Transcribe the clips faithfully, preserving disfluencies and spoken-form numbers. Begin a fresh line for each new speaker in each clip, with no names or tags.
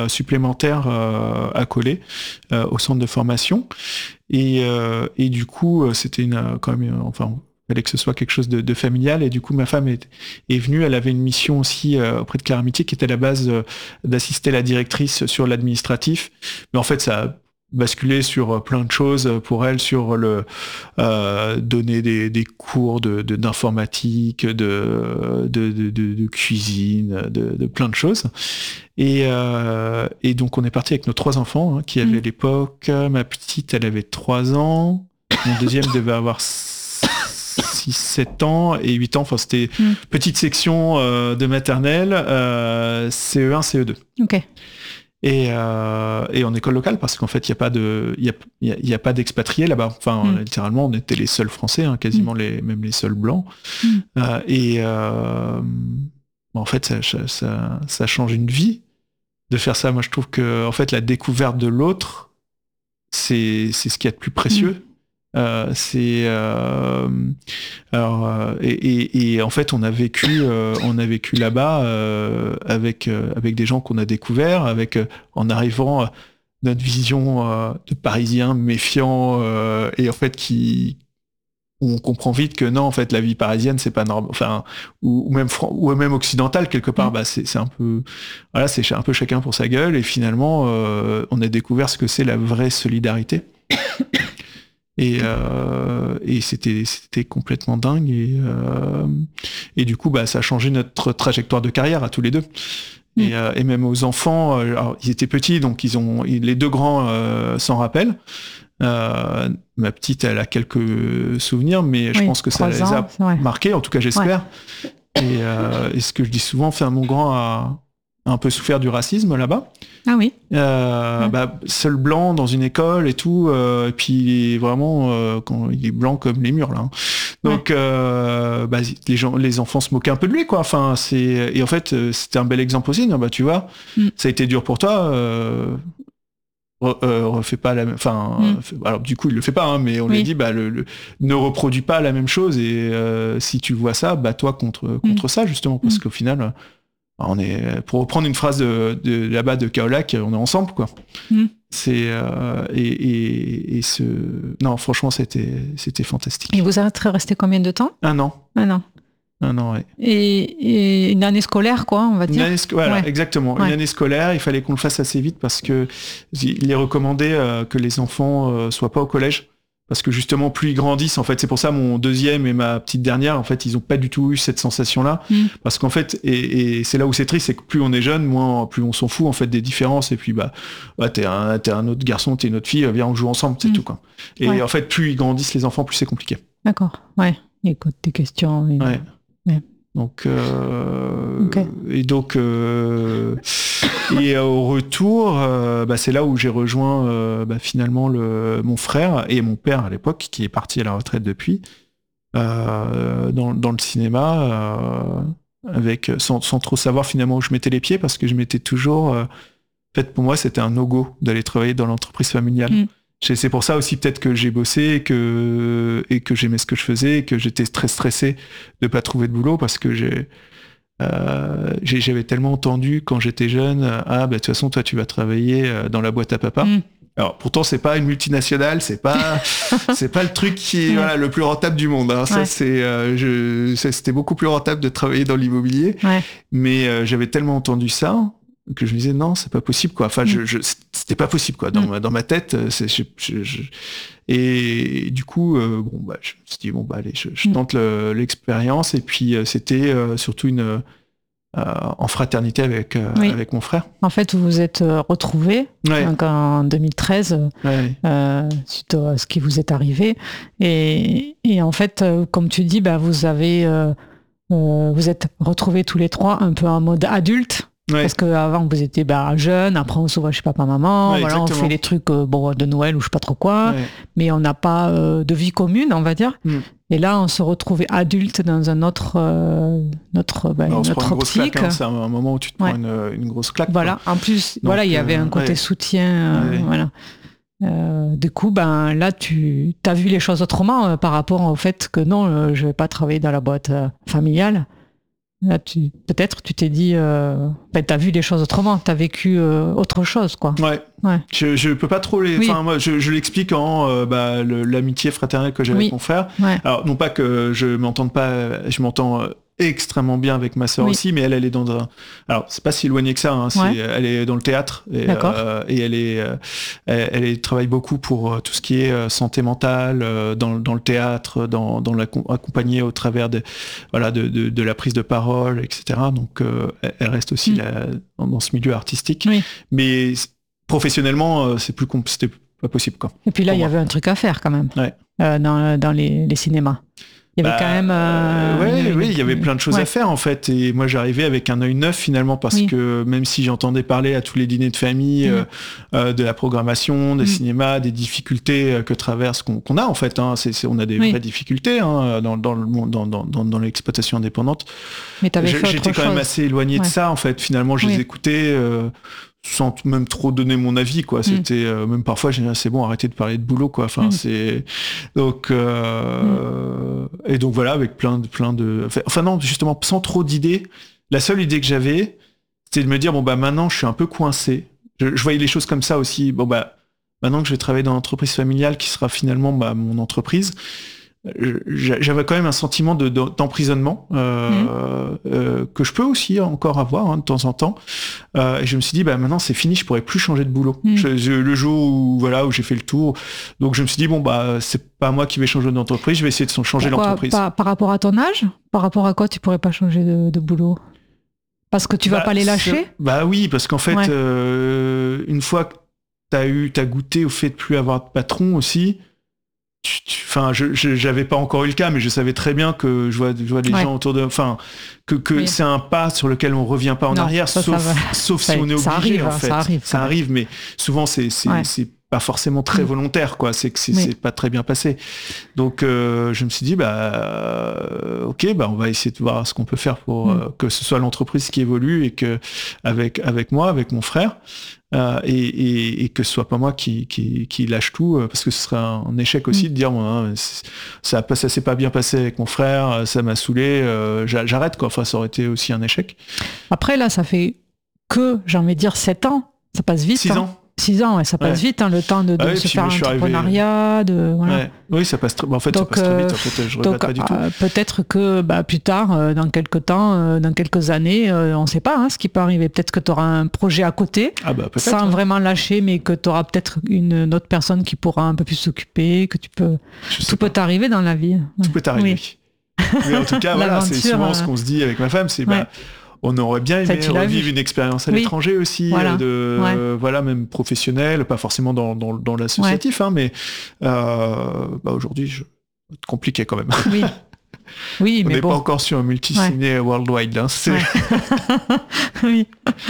euh, supplémentaires euh, à coller euh, au centre de formation. Et, euh, et du coup, c'était une, quand même, enfin, il fallait que ce soit quelque chose de, de familial. Et du coup, ma femme est, est venue. Elle avait une mission aussi euh, auprès de Claire Amitié, qui était à la base euh, d'assister la directrice sur l'administratif. Mais en fait, ça a basculé sur plein de choses pour elle, sur le euh, donner des, des cours de, de, d'informatique, de, de, de, de, de cuisine, de, de plein de choses. Et, euh, et donc, on est parti avec nos trois enfants, hein, qui avaient mmh. l'époque, ma petite, elle avait trois ans, mon deuxième devait avoir six sept ans et huit ans, enfin c'était mmh. petite section euh, de maternelle, euh, C E un, C E deux.
Ok.
Et, euh, et en école locale, parce qu'en fait, il n'y a pas de, il y a, y a, y a pas d'expatriés là-bas. Enfin, mmh. littéralement, on était les seuls Français, hein, quasiment mmh. les, même les seuls blancs. Mmh. Euh, et euh, en fait, ça, ça, ça change une vie de faire ça. Moi, je trouve que, en fait, la découverte de l'autre, c'est, c'est ce qu'il y a de plus précieux. Mmh. Euh, c'est euh, alors euh, et, et, et en fait on a vécu euh, on a vécu là-bas euh, avec euh, avec des gens qu'on a découverts, avec euh, en arrivant euh, notre vision euh, de Parisien méfiant euh, et en fait qui on comprend vite que non, en fait la vie parisienne c'est pas normal, enfin ou, ou même ou même occidentale quelque part, mmh. bah c'est c'est un peu voilà, c'est un peu chacun pour sa gueule, et finalement euh, on a découvert ce que c'est la vraie solidarité. Et, euh, et c'était, c'était complètement dingue. Et, euh, et du coup, bah, ça a changé notre trajectoire de carrière à tous les deux. Mmh. Et, euh, et même aux enfants, alors, ils étaient petits, donc ils ont, les deux grands euh, s'en rappellent. Euh, ma petite, elle a quelques souvenirs, mais je oui, pense que ça les a ans, marqués, en tout cas j'espère. Ouais. Et, euh, et ce que je dis souvent, enfin, mon grand a un peu souffert du racisme là-bas.
Ah oui.
Euh, ouais. bah, seul blanc dans une école et tout, euh, et puis vraiment, euh, quand il est blanc comme les murs là. Hein. Donc, ouais. euh, bah, les gens, les enfants se moquaient un peu de lui, quoi. Enfin, c'est et en fait, c'était un bel exemple aussi. Non, bah, tu vois, mm. ça a été dur pour toi. Euh, re, euh, refais pas la même. Enfin, mm. alors du coup, il le fait pas, hein, mais on oui. lui dit, bah, le, le, ne reproduis pas la même chose, et euh, si tu vois ça, bats-toi contre contre mm. ça justement, parce mm. qu'au final. On est, pour reprendre une phrase de, de là-bas de Kaolack, on est ensemble, quoi. Mm. C'est euh, et, et, et ce non, franchement, c'était c'était fantastique.
Et vous êtes resté combien de temps ?
Un an.
Un an.
Un an, oui.
Et, et une année scolaire, quoi, on va dire.
Une année, voilà, ouais. exactement. Ouais. Une année scolaire. Il fallait qu'on le fasse assez vite parce que il est recommandé euh, que les enfants euh, soient pas au collège. Parce que justement, plus ils grandissent, en fait, c'est pour ça mon deuxième et ma petite dernière, en fait, ils ont pas du tout eu cette sensation-là. Mm. Parce qu'en fait, et, et c'est là où c'est triste, c'est que plus on est jeune, moins, plus on s'en fout, en fait, des différences. Et puis, bah, bah t'es un, t'es un autre garçon, t'es une autre fille, viens, on joue ensemble, c'est mm. tout, quoi. Et ouais. en fait, plus ils grandissent, les enfants, plus c'est compliqué.
D'accord, ouais. Écoute tes questions. Et...
Ouais.
ouais.
Donc, euh, okay. et donc, euh, et au retour, euh, bah, c'est là où j'ai rejoint euh, bah, finalement le, mon frère et mon père à l'époque, qui est parti à la retraite depuis, euh, dans, dans le cinéma, euh, avec sans, sans trop savoir finalement où je mettais les pieds, parce que je m'étais toujours, euh, en fait, pour moi, c'était un no-go d'aller travailler dans l'entreprise familiale. Mm. C'est pour ça aussi peut-être que j'ai bossé et que, et que j'aimais ce que je faisais, et que j'étais très stressé de pas trouver de boulot, parce que j'ai, euh, j'ai, j'avais tellement entendu quand j'étais jeune, ah bah de toute façon toi tu vas travailler dans la boîte à papa. Mm. Alors pourtant c'est pas une multinationale, c'est pas c'est pas le truc qui est mm. voilà, le plus rentable du monde. Hein. Ça ouais. c'est, euh, je, c'était beaucoup plus rentable de travailler dans l'immobilier, ouais. mais euh, j'avais tellement entendu ça que je me disais non, c'est pas possible, quoi. Enfin, mm. je, je, c'était pas possible, quoi. Dans, mm. ma, dans ma tête, c'est, je, je, je... et du coup, euh, bon, bah, je me suis dit bon, bah, allez, je, je tente le, l'expérience. Et puis, euh, c'était euh, surtout une euh, en fraternité avec euh, oui. avec mon frère.
En fait, vous vous êtes retrouvés ouais. donc en deux mille treize ouais. euh, suite à ce qui vous est arrivé. Et, et en fait, euh, comme tu dis, bah, vous avez euh, euh, vous êtes retrouvés tous les trois un peu en mode adulte. Ouais. Parce qu'avant vous étiez bah, jeune, après on se voit chez papa maman, ouais, voilà, on fait les trucs euh, bon, de Noël ou je sais pas trop quoi, ouais. mais on n'a pas euh, de vie commune, on va dire. Mm. Et là on se retrouvait adulte dans un autre euh, notre bah,
Alors, on
notre
se prend une
optique.
Grosse claque, hein, c'est un moment où tu te ouais. prends une, une grosse claque.
Voilà,
quoi.
en plus
Donc,
voilà il y avait un côté
ouais.
soutien, euh, ouais. voilà. Euh, du coup, ben là tu as vu les choses autrement euh, par rapport au fait que non, euh, je vais pas travailler dans la boîte euh, familiale. là, tu, peut-être tu t'es dit, euh, ben, t'as vu les choses autrement, t'as vécu euh, autre chose, quoi.
Ouais. ouais. Je, je peux pas trop les. Enfin, oui. moi, je, je l'explique en euh, bah, le, l'amitié fraternelle que j'ai oui. avec mon frère. Ouais. Alors, non pas que je m'entende pas, je m'entends. Euh, extrêmement bien avec ma sœur oui. aussi, mais elle, elle est dans un... Alors, c'est pas si éloigné que ça, hein, ouais. elle est dans le théâtre, et, euh, et elle, est, euh, elle, elle travaille beaucoup pour euh, tout ce qui est euh, santé mentale, euh, dans, dans le théâtre, dans, dans l'accompagner au travers de, voilà, de, de, de la prise de parole, et cetera. Donc, euh, elle reste aussi mm. la, dans, dans ce milieu artistique. Oui. Mais professionnellement, euh, c'est plus compl- c'était pas possible, quoi.
Et puis là, il y avait un truc à faire, quand même, ouais. euh, dans, dans les, les cinémas. Il y avait bah, quand même... Euh,
ouais, il y avait, oui, il y avait plein de choses ouais. à faire en fait. Et moi j'arrivais avec un œil neuf finalement parce oui. que même si j'entendais parler à tous les dîners de famille, mmh. euh, euh, de la programmation, des mmh. cinémas, des difficultés que traverse, qu'on, qu'on a en fait, hein, c'est, c'est, on a des oui. vraies difficultés hein, dans, dans, le monde, dans, dans, dans l'exploitation indépendante.
Mais t'avais fait
J'étais
autre
quand même
chose.
assez éloigné ouais. de ça en fait. Finalement je oui. les écoutais... Euh, sans même trop donner mon avis quoi c'était mmh. euh, même parfois j'ai dit c'est bon arrêtez de parler de boulot quoi enfin mmh. c'est donc euh... mmh. et donc voilà avec plein de plein de enfin non justement sans trop d'idées la seule idée que j'avais c'était de me dire bon bah maintenant je suis un peu coincé je, je voyais les choses comme ça aussi bon bah maintenant que je vais travailler dans l'entreprise familiale qui sera finalement bah, mon entreprise j'avais quand même un sentiment de, de, d'emprisonnement euh, mmh. euh, que je peux aussi encore avoir hein, de temps en temps euh, et je me suis dit bah maintenant c'est fini je pourrais plus changer de boulot mmh. je, je, le jour où voilà où j'ai fait le tour donc je me suis dit bon bah c'est pas moi qui vais changer d'entreprise je vais essayer de changer
Pourquoi,
l'entreprise
par, par rapport à ton âge par rapport à quoi tu pourrais pas changer de, de boulot parce que tu vas
bah,
pas les lâcher
bah oui parce qu'en fait ouais. euh, une fois que t'as eu t'as goûté au fait de plus avoir de patron aussi Enfin, je, je j'avais pas encore eu le cas, mais je savais très bien que je vois, je vois des ouais. gens autour de, enfin, que, que oui. c'est un pas sur lequel on revient pas en non, arrière, ça, sauf, ça sauf ça, si on est obligé
arrive,
en fait.
Ça arrive,
ça arrive, mais souvent c'est, c'est, ouais. c'est pas forcément très mmh. volontaire, quoi. C'est que c'est, oui. c'est pas très bien passé. Donc, euh, je me suis dit, bah, euh, ok, bah, on va essayer de voir ce qu'on peut faire pour mmh. euh, que ce soit l'entreprise qui évolue et que avec avec moi, avec mon frère. Euh, et, et, et que ce soit pas moi qui, qui, qui lâche tout, euh, parce que ce serait un, un échec aussi mmh. de dire hein, ça, ça, ça s'est pas bien passé avec mon frère, ça m'a saoulé, euh, j'arrête quoi. Enfin, ça aurait été aussi un échec.
Après là, ça fait que j'ai envie de dire sept ans, ça passe vite.
Six
hein.
ans.
Six ans, ouais, ça passe ouais. vite, hein, le temps de, de ah oui, se faire un entrepreneuriat. De, voilà. ouais.
Oui, ça passe très, bah, en fait, donc, ça passe très vite. En fait, je regrette
donc,
pas du tout.
Euh, peut-être que bah, plus tard, euh, dans quelques temps, euh, dans quelques années, euh, on ne sait pas hein, ce qui peut arriver. Peut-être que tu auras un projet à côté,
ah bah,
sans hein. vraiment lâcher, mais que tu auras peut-être une, une autre personne qui pourra un peu plus s'occuper, que tu peux. Tout peut t'arriver dans la vie.
Tout peut t'arriver. Oui. Mais en tout cas, voilà, c'est souvent euh... ce qu'on se dit avec ma femme, c'est ouais. bah, on aurait bien aimé revivre une expérience à oui. l'étranger aussi, voilà, de, ouais. euh, voilà même professionnelle, pas forcément dans, dans, dans l'associatif, ouais. hein, mais euh, bah aujourd'hui, je... c'est compliqué quand même.
Oui, oui
on
mais
n'est
bon.
pas encore sur un multi-ciné ouais. worldwide. Hein, c'est...
Ouais. oui.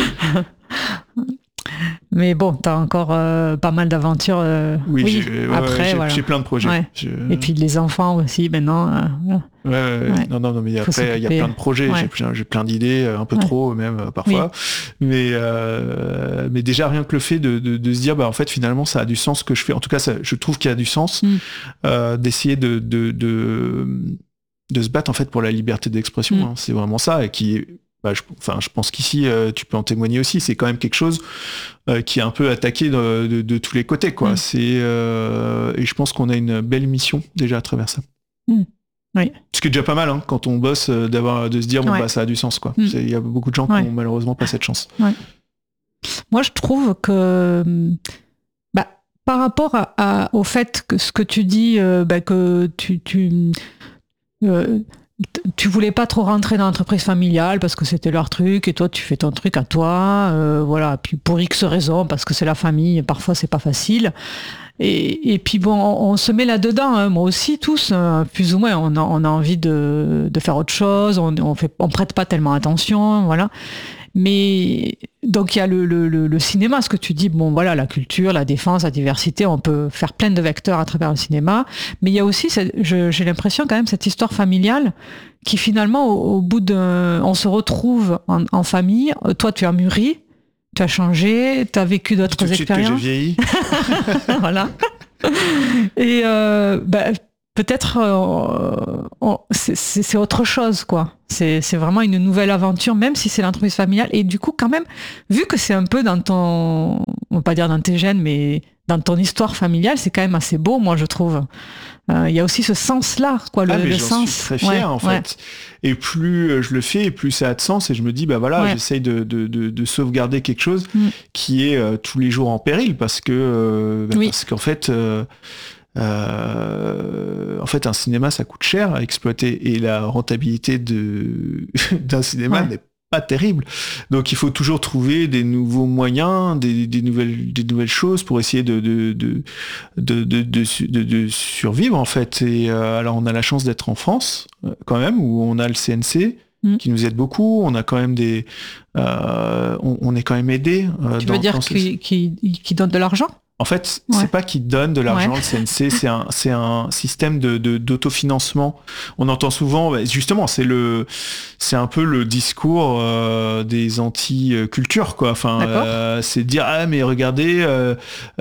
Mais bon, t'as encore euh, pas mal d'aventures. Euh,
oui, oui j'ai, après, ouais, j'ai, voilà. j'ai plein de projets.
Ouais.
Je...
Et puis les enfants aussi, maintenant. Euh,
ouais, ouais, ouais. Non, non, non, mais après, il y a plein de projets. Ouais. J'ai, plein, j'ai plein d'idées, un peu ouais. trop même euh, parfois. Oui. Mais, euh, mais déjà, rien que le fait de, de, de se dire, bah, en fait, finalement, ça a du sens ce que je fais. En tout cas, ça, je trouve qu'il y a du sens mm. euh, d'essayer de, de, de, de se battre en fait pour la liberté d'expression. Mm. Hein. C'est vraiment ça, et qui est Bah, je, enfin, je pense qu'ici, euh, tu peux en témoigner aussi. C'est quand même quelque chose euh, qui est un peu attaqué de, de, de tous les côtés, quoi. Mm. C'est, euh, et je pense qu'on a une belle mission déjà à travers ça.
Mm. Oui.
Ce qui est déjà pas mal, hein, quand on bosse, euh, d'avoir, de se dire, bon,
ouais.
bah, ça a du sens, quoi.
Mm.
Il y a beaucoup de gens
ouais.
qui n'ont malheureusement pas cette chance.
Ouais. Moi, je trouve que, bah, par rapport à, à, au fait que ce que tu dis, euh, bah, que tu, tu euh, tu voulais pas trop rentrer dans l'entreprise familiale parce que c'était leur truc et toi tu fais ton truc à toi, euh, voilà. Puis pour X raisons, parce que c'est la famille, parfois c'est pas facile. Et, et puis bon, on, on se met là-dedans, hein, moi aussi tous, hein, plus ou moins, on a, on a envie de, de faire autre chose, on, on fait, on prête pas tellement attention, voilà. Mais donc il y a le, le, le, le cinéma, ce que tu dis, bon voilà, la culture, la défense, la diversité, on peut faire plein de vecteurs à travers le cinéma, mais il y a aussi, cette, je, j'ai l'impression quand même, cette histoire familiale qui finalement, au, au bout d'un... On se retrouve en, en famille, toi tu as mûri, tu as changé, tu as vécu d'autres
tout
expériences.
Tout de suite que j'ai vieilli.
Voilà. Et euh, bah, peut-être euh, on, c'est, c'est, c'est autre chose, quoi. C'est, c'est vraiment une nouvelle aventure, même si c'est l'entreprise familiale. Et du coup, quand même, vu que c'est un peu dans ton, on va pas dire dans tes gènes, mais dans ton histoire familiale, c'est quand même assez beau, moi, je trouve. Il euh, y a aussi ce sens-là, quoi, le,
ah, mais
le
j'en
sens.
suis très fier,
ouais,
en
ouais.
fait. Et plus je le fais, et plus ça a de sens. Et je me dis, bah voilà, ouais. j'essaye de, de, de, de sauvegarder quelque chose mm. qui est euh, tous les jours en péril, parce que, euh, bah, oui. parce qu'en fait, euh, euh, en fait, un cinéma, ça coûte cher à exploiter, et la rentabilité de d'un cinéma ouais. n'est pas terrible. Donc il faut toujours trouver des nouveaux moyens, des, des nouvelles, des nouvelles choses pour essayer de de de de, de, de, de, de survivre, en fait. Et euh, alors on a la chance d'être en France quand même, où on a le C N C mmh. qui nous aide beaucoup. On a quand même des, euh, on, on est quand même aidé.
Euh, tu dans, veux dire qui qui qui donne de l'argent?
En fait, ouais. c'est pas qu'ils donnent de l'argent, ouais. le C N C, c'est un, c'est un système de, de, d'autofinancement. On entend souvent, justement, c'est le, c'est un peu le discours euh, des anti-cultures, quoi. Enfin, euh, c'est dire, ah, mais regardez, euh,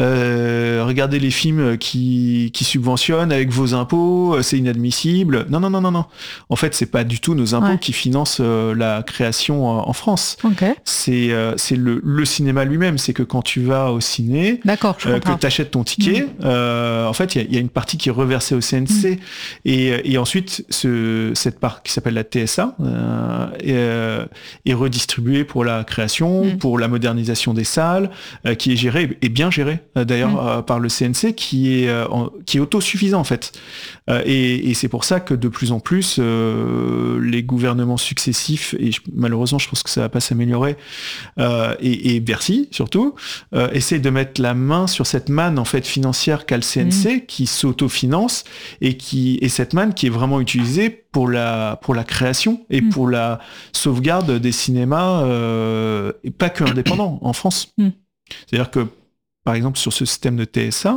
euh, regardez les films qui, qui subventionnent avec vos impôts, c'est inadmissible. Non, non, non, non, non. En fait, c'est pas du tout nos impôts ouais. qui financent euh, la création en, en France.
Okay.
C'est, euh, c'est le, le cinéma lui-même. C'est que quand tu vas au ciné,
d'accord.
Euh, que tu achètes ton ticket, mmh. euh, en fait, il y, y a une partie qui est reversée au C N C. Mmh. Et, et ensuite, ce, cette part qui s'appelle la T S A euh, est, euh, est redistribuée pour la création, mmh. pour la modernisation des salles, euh, qui est gérée, et bien gérée, euh, d'ailleurs, mmh. euh, par le C N C, qui est, euh, en, qui est autosuffisant, en fait. Euh, et, et c'est pour ça que de plus en plus, euh, les gouvernements successifs, et je, malheureusement, je pense que ça va pas s'améliorer, euh, et, et Bercy, surtout, euh, essayent de mettre la main sur cette manne en fait financière qu'a le C N C mmh. qui s'autofinance et qui et cette manne qui est vraiment utilisée pour la pour la création et mmh. pour la sauvegarde des cinémas euh, et pas que indépendants en France. Mmh. C'est-à-dire que par exemple sur ce système de T S A,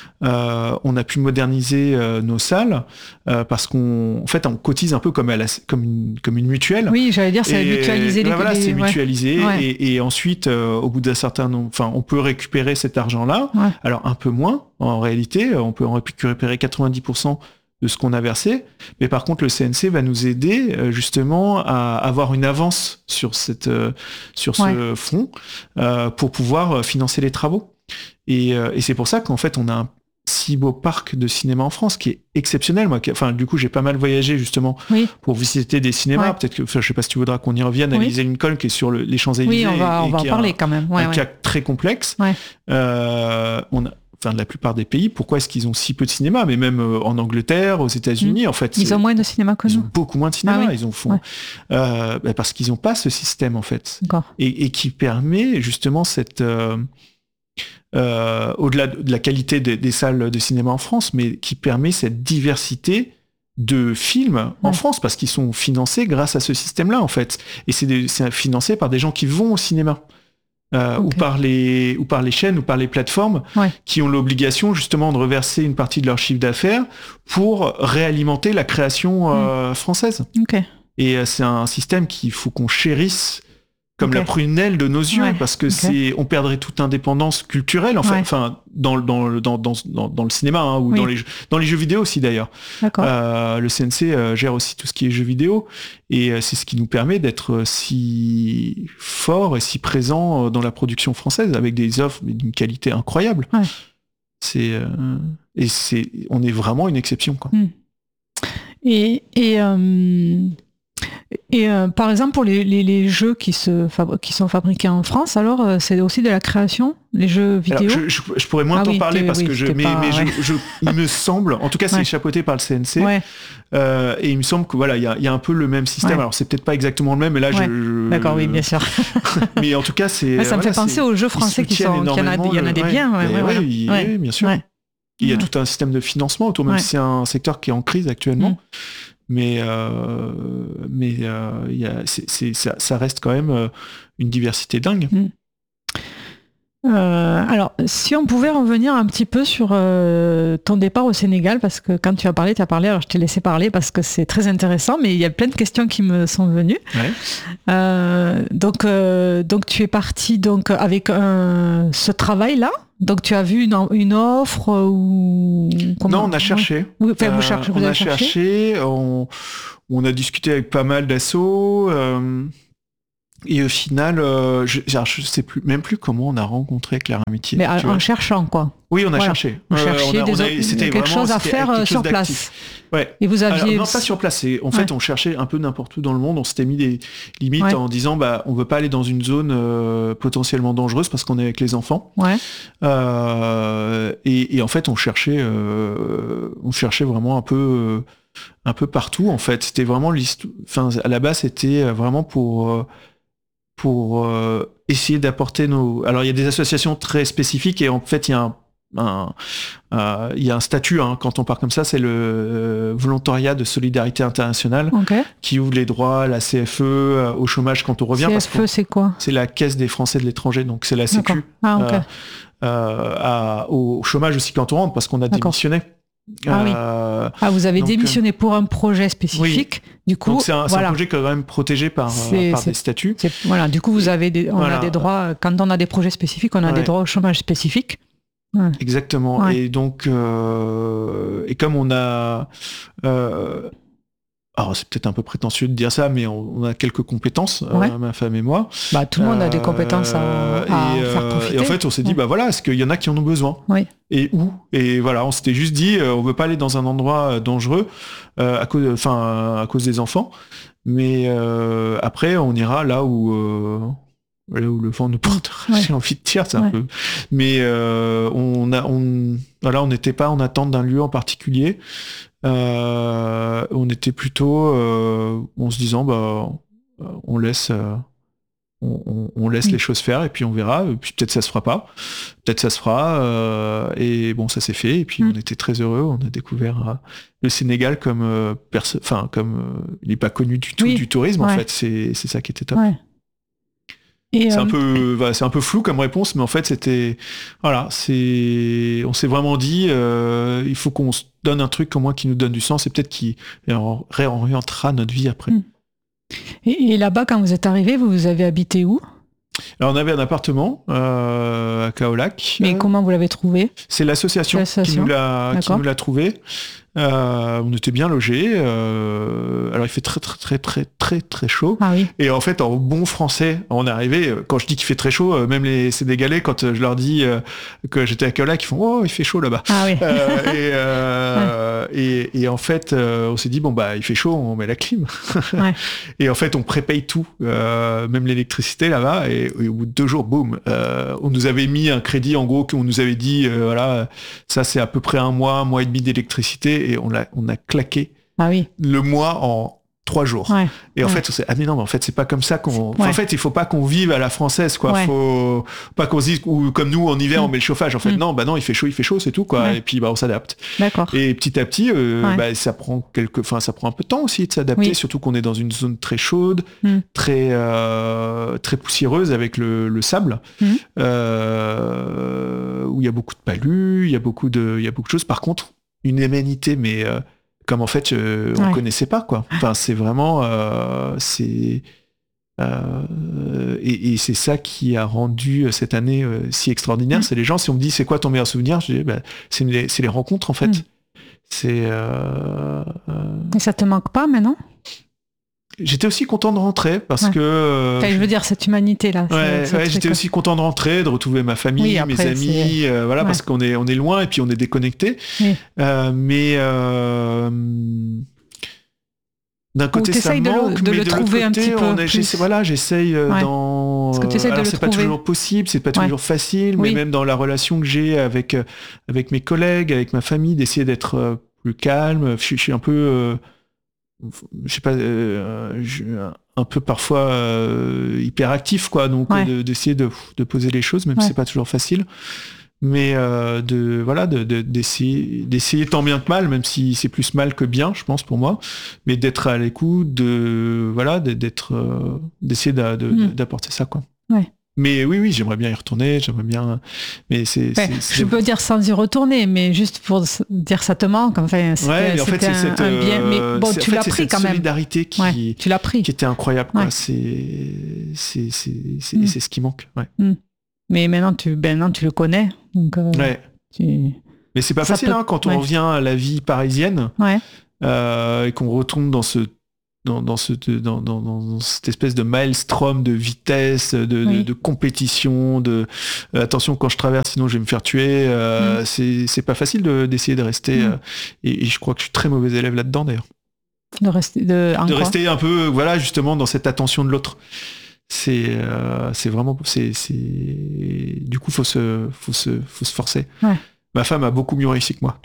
euh, on a pu moderniser euh, nos salles euh, parce qu'on en fait on cotise un peu comme à la, comme une comme une mutuelle.
Oui, j'allais dire c'est mutualiser les.
Ben voilà,
les...
c'est mutualisé
ouais.
et, et ensuite euh, au bout d'un certain nombre, enfin on peut récupérer cet argent-là. Ouais. Alors un peu moins en réalité, on peut en récupérer quatre-vingt-dix pour cent de ce qu'on a versé, mais par contre le C N C va nous aider euh, justement à avoir une avance sur cette euh, sur ouais. ce fonds euh, pour pouvoir financer les travaux. Et, euh, et c'est pour ça qu'en fait on a un si beau parc de cinéma en France qui est exceptionnel. Moi, qui, enfin du coup j'ai pas mal voyagé justement oui. pour visiter des cinémas. Ouais. Peut-être que, enfin, je sais pas si tu voudras qu'on y revienne. À oui. l'Élysée Lincoln qui est sur le, les Champs-Élysées.
Oui, on va, on va en parler
un,
quand même. Ouais,
un
ouais.
cas très complexe.
Ouais.
Euh, on a Enfin, de la plupart des pays, pourquoi est-ce qu'ils ont si peu de cinéma? Mais même euh, en Angleterre, aux États-Unis, mmh. en fait,
ils ont moins de cinéma que nous.
Ils ont beaucoup moins de cinéma.
Ah oui.
Ils ont font,
ouais.
euh, bah, parce qu'ils n'ont pas ce système en fait, et, et qui permet justement cette euh, euh, au-delà de la qualité des, des salles de cinéma en France, mais qui permet cette diversité de films ouais. en France parce qu'ils sont financés grâce à ce système-là en fait, et c'est, des, c'est financé par des gens qui vont au cinéma. Euh, okay. ou par les ou par les chaînes ou par les plateformes
ouais.
qui ont l'obligation justement de reverser une partie de leur chiffre d'affaires pour réalimenter la création euh, mmh. française.
Okay.
Et euh, c'est un système qu'il faut qu'on chérisse comme okay. la prunelle de nos yeux ouais. parce que okay. c'est on perdrait toute indépendance culturelle en fait, ouais. enfin dans dans dans dans dans, dans le cinéma hein, ou oui. dans les dans les jeux vidéo aussi d'ailleurs. Euh, le C N C euh, gère aussi tout ce qui est jeux vidéo et euh, c'est ce qui nous permet d'être si fort et si présent dans la production française avec des offres d'une qualité incroyable.
Ouais.
C'est euh, et c'est on est vraiment une exception quoi.
Mm. Et et euh... Et euh, par exemple pour les, les, les jeux qui, se fabri- qui sont fabriqués en France, alors euh, c'est aussi de la création, les jeux vidéo.
Alors, je, je, je pourrais moins ah, t'en oui, parler parce oui, que je, mais, pas, mais ouais. je, je, il me semble, en tout cas c'est ouais. chapeauté par le C N C,
ouais.
euh, et il me semble que voilà il y a, y a un peu le même système. Ouais. Alors c'est peut-être pas exactement le même, mais là ouais. je, je.
D'accord, oui, bien sûr.
Mais en tout cas c'est.
Ouais, ça
voilà,
me fait penser aux jeux français qui sont, qu'il y en a, il y en a des
ouais.
biens. Ouais, ouais,
ouais,
ouais,
ouais, ouais, bien sûr.
Ouais.
Il y a tout un système de financement autour, même si c'est un secteur qui est en crise actuellement. Mm. Mais, euh, mais euh, y a, c'est, c'est, ça, ça reste quand même euh, une diversité dingue.
Mmh. Euh, alors, si on pouvait revenir un petit peu sur euh, ton départ au Sénégal, parce que quand tu as parlé, tu as parlé, alors je t'ai laissé parler parce que c'est très intéressant, mais il y a plein de questions qui me sont venues.
Ouais.
Euh, donc, euh, donc, tu es parti donc, avec un, ce travail-là Donc tu as vu une, une offre ou
comment... Non, on a cherché.
Oui, enfin, vous cherchez, vous
euh, on
avez
a
cherché,
cherché on, on a discuté avec pas mal d'assos. Euh, et au final, euh, je, je sais plus, même plus comment on a rencontré Claire Amitié.
Mais en cherchant, quoi.
Oui, on a
voilà.
cherché.
Vous cherchiez
euh, on a, on a,
des,
c'était
quelque
vraiment,
chose à
c'était
faire
quelque
sur
chose
place.
Ouais.
Et vous aviez...
Alors, non, pas sur place. Et, en fait, ouais. on cherchait un peu n'importe où dans le monde. On s'était mis des limites ouais. en disant, bah, on veut pas aller dans une zone euh, potentiellement dangereuse parce qu'on est avec les enfants.
Ouais.
Euh, et, et en fait, on cherchait, euh, on cherchait vraiment un peu, euh, un peu partout. En fait, c'était vraiment l'histoire. Enfin, à la base, c'était vraiment pour. Euh, pour euh, essayer d'apporter nos... Alors, il y a des associations très spécifiques et en fait, il y a un, un, euh, il y a un statut, hein, quand on part comme ça, c'est le euh, volontariat de solidarité internationale
okay. qui
ouvre les droits à la C F E, euh, au chômage quand on revient.
C F E, c'est quoi ?
C'est la Caisse des Français de l'étranger, donc c'est la Sécu.
Ah, okay.
euh, euh, à, au chômage aussi quand on rentre, parce qu'on a D'accord. démissionné.
Ah, euh, oui. ah, vous avez donc, démissionné pour un projet spécifique. Oui. Du coup,
donc c'est un,
voilà.
c'est un projet quand même protégé par, euh, par des statuts.
Voilà. Du coup, vous avez des, on voilà. a des droits. Quand on a des projets spécifiques, on a ouais. des droits au chômage spécifiques.
Ouais. Exactement. Ouais. Et donc, euh, et comme on a, euh, alors c'est peut-être un peu prétentieux de dire ça, mais on, on a quelques compétences, ouais. euh, ma femme et moi.
Bah, tout le monde euh, a des compétences à, à
et,
faire profiter.
Et en fait, on s'est dit, ouais. bah voilà, est-ce qu'il y en a qui en ont besoin ?
Oui.
Et où ? Et voilà, on s'était juste dit, euh, on veut pas aller dans un endroit dangereux, euh, à cause, enfin, à cause des enfants, mais euh, après, on ira là où. Euh, là où le vent nous portera, ouais. j'ai envie de dire, c'est ouais. un peu. Mais euh, on a, on, voilà, on n'était pas en attente d'un lieu en particulier. Euh, on était plutôt, euh, en se disant, bah, on laisse, euh, on, on, on laisse oui. les choses faire et puis on verra. Et puis peut-être ça se fera pas, peut-être ça se fera. Euh, et bon, ça s'est fait. Et puis mm. on était très heureux. On a découvert euh, le Sénégal comme, euh, perso- enfin, comme euh, il n'est pas connu du tout oui. du tourisme. Ouais. En fait, c'est, c'est ça qui était top.
Ouais.
Et c'est, euh... un peu, bah, c'est un peu flou comme réponse, mais en fait, c'était. Voilà, c'est, on s'est vraiment dit, euh, il faut qu'on se donne un truc au moins qui nous donne du sens et peut-être qui réorientera notre vie après. Mmh.
Et, et là-bas, quand vous êtes arrivé, vous avez habité où ?
Alors, on avait un appartement euh, à Kaolack.
Mais euh, comment vous l'avez trouvé ?
C'est l'association, l'association. Qui, nous l'a, qui nous l'a trouvé. Euh, on était bien logés. Euh, alors il fait très très très très très très chaud.
Ah oui.
Et en fait, en bon français, on est arrivé. Quand je dis qu'il fait très chaud, même les Sénégalais, quand je leur dis que j'étais à Kaolack, ils font oh il fait chaud là-bas.
Ah oui.
euh, et, euh, ouais. et, et en fait, euh, on s'est dit bon bah il fait chaud, on met la clim. Ouais. Et en fait, on prépaye tout, euh, même l'électricité là-bas. Et, et au bout de deux jours, boum, euh, on nous avait mis un crédit en gros qu'on nous avait dit euh, voilà ça c'est à peu près un mois, un mois et demi d'électricité. Et on a, on a claqué
ah oui.
le mois en trois jours.
Ouais.
Et en
ouais.
fait, on s'est ah mais non, mais en fait, c'est pas comme ça qu'on.
Ouais.
En fait, il faut pas qu'on vive à la française, quoi.
Ouais.
Faut pas qu'on se dise ou comme nous en hiver, mm. on met le chauffage. En fait, mm. non, bah non, il fait chaud, il fait chaud, c'est tout, quoi. Ouais. Et puis bah on s'adapte.
D'accord.
Et petit à petit, euh, ouais. bah ça prend quelques, enfin ça prend un peu de temps aussi de s'adapter, oui. surtout qu'on est dans une zone très chaude, mm. très euh, très poussiéreuse avec le, le sable, mm. euh, où il y a beaucoup de palus, il y a beaucoup de, il y a beaucoup de choses. Par contre, une humanité, mais euh, comme en fait euh, on ouais. connaissait pas quoi. Enfin c'est vraiment euh, c'est euh, et, et c'est ça qui a rendu cette année euh, si extraordinaire. Mmh. C'est les gens. Si on me dit c'est quoi ton meilleur souvenir, je dis bah, c'est les c'est les rencontres en fait. Mmh. C'est. Euh,
et ça te manque pas maintenant?
J'étais aussi content de rentrer parce ouais. que. Euh,
enfin, je veux dire cette humanité là.
Ouais, ouais j'étais aussi content de rentrer, de retrouver ma famille, oui, après, mes amis, euh, voilà, ouais. parce qu'on est on est loin et puis on est déconnecté. Oui. Euh, mais euh, d'un côté ça manque,
de le, de
mais
le
de
trouver
l'autre côté,
un petit peu
on est, j'essaie, voilà, j'essaye ouais. dans.
Parce que tu essaies
alors
de
c'est
le
pas
trouver.
toujours possible, c'est pas toujours ouais. facile,
oui.
mais même dans la relation que j'ai avec avec mes collègues, avec ma famille, d'essayer d'être plus calme. Je, je suis un peu. Euh, je sais pas, euh, je, un peu parfois euh, hyperactif, quoi, donc ouais. de, d'essayer de, de poser les choses, même ouais. si c'est pas toujours facile, mais euh, de voilà, de, de, d'essayer, d'essayer tant bien que mal, même si c'est plus mal que bien, je pense pour moi, mais d'être à l'écoute, de voilà, d'être, euh, d'essayer de, de, mmh. d'apporter ça, quoi.
Ouais.
Mais oui, oui, j'aimerais bien y retourner, j'aimerais bien. Mais c'est.
Ouais,
c'est, c'est...
Je peux dire sans y retourner, mais juste pour dire ça te manque. Enfin, c'était,
ouais, mais en fait, c'est
un,
cette,
un bien. Mais bon, tu
en
l'as
fait,
pris quand même.
Solidarité qui,
ouais, tu l'as pris.
qui était incroyable. Quoi.
Ouais.
C'est, c'est, c'est, c'est,
mm.
c'est ce qui manque. Ouais.
Mm. Mais maintenant, tu, ben, maintenant, tu le connais. Donc, euh,
ouais.
tu...
Mais c'est pas ça facile peut... hein, quand on ouais. revient à la vie parisienne
ouais.
euh, et qu'on retombe dans ce dans, dans, ce, dans, dans, dans cette espèce de maelstrom de vitesse, de, oui. de, de compétition, de euh, attention quand je traverse sinon je vais me faire tuer. Euh, mm. c'est, c'est pas facile de, d'essayer de rester. Mm. Euh, et, et je crois que je suis très mauvais élève là-dedans d'ailleurs.
De rester, de,
de rester un peu, voilà, justement dans cette attention de l'autre. C'est, euh, c'est vraiment, c'est, c'est, du coup faut se, faut se, faut se forcer.
Ouais.
Ma femme a beaucoup mieux réussi que moi.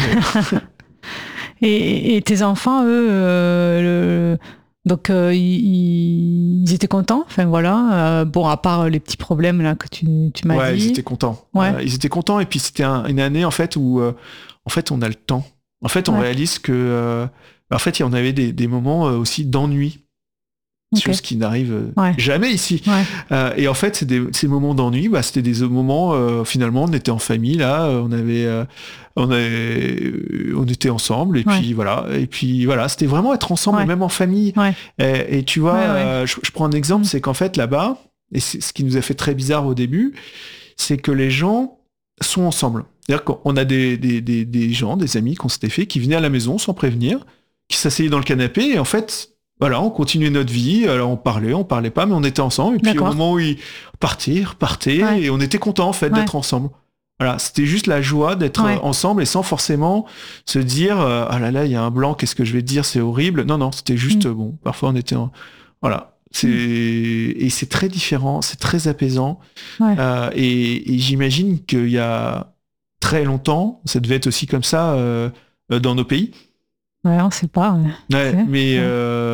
et, et tes enfants, eux, euh, le... donc euh, ils, ils étaient contents. Enfin voilà. Euh, bon, à part les petits problèmes là que tu, tu m'as
ouais,
dit.
ils étaient contents.
Ouais.
Euh, ils étaient contents. Et puis c'était un, une année en fait où, euh, en fait, on a le temps. En fait, on ouais. réalise que, euh, en fait, il y en avait des, des moments aussi d'ennui. Okay. Chose qui n'arrive
ouais.
jamais ici.
Ouais.
Euh, et en fait, c'est des, ces moments d'ennui, bah, c'était des moments, euh, finalement, on était en famille, là, on avait, euh, on avait, on était ensemble, et ouais. puis voilà, et puis voilà, c'était vraiment être ensemble,
ouais.
même en famille.
Ouais.
Et, et tu vois,
ouais, ouais.
Euh, je, je prends un exemple, c'est qu'en fait, là-bas, et c'est ce qui nous a fait très bizarre au début, c'est que les gens sont ensemble. C'est-à-dire qu'on a des, des, des, des gens, des amis qu'on s'était fait, qui venaient à la maison sans prévenir, qui s'asseyaient dans le canapé, et en fait, voilà, on continuait notre vie, alors on parlait, on parlait pas, mais on était ensemble, et puis D'accord. au moment où ils partaient, repartaient, ouais. et on était contents en fait ouais. d'être ensemble. Voilà, c'était juste la joie d'être ouais. ensemble, et sans forcément se dire euh, ah là là, il y a un blanc, qu'est-ce que je vais te dire, c'est horrible. Non, non, c'était juste, mm. bon, parfois on était en... Voilà, c'est... Mm. Et c'est très différent, c'est très apaisant,
ouais.
euh, et, et j'imagine qu'il y a très longtemps, ça devait être aussi comme ça euh, dans nos pays.
Ouais, on sait pas. Ouais,
ouais
c'est,
mais
ouais.